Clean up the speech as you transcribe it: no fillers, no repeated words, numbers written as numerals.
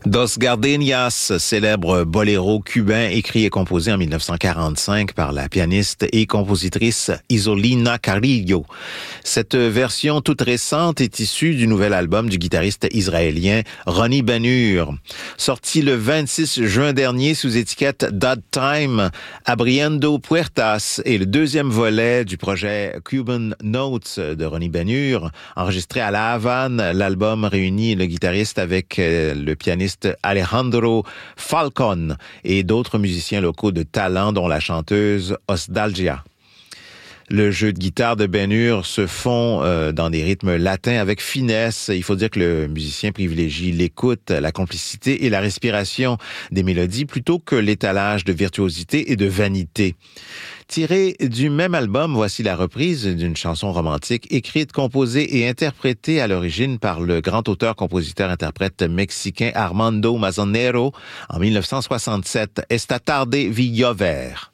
Dos Gardenias, célèbre boléro cubain écrit et composé en 1945 par la pianiste et compositrice Isolina Carrillo. Cette version toute récente est issue du nouvel album du guitariste israélien Ronnie Ben-Hur. Sorti le 26 juin dernier sous étiquette Dud Time, Abriendo Puertas est le deuxième volet du projet Cuban Notes de Ronnie Ben-Hur. Enregistré à La Havane, l'album réunit le guitariste avec le pianiste Alejandro Falcón et d'autres musiciens locaux de talent, dont la chanteuse Osdalgia. Le jeu de guitare de Ben-Hur se fond dans des rythmes latins avec finesse. Il faut dire que le musicien privilégie l'écoute, la complicité et la respiration des mélodies plutôt que l'étalage de virtuosité et de vanité. Tiré du même album, voici la reprise d'une chanson romantique écrite, composée et interprétée à l'origine par le grand auteur-compositeur-interprète mexicain Armando Manzanero en 1967, Esta tarde vi llover.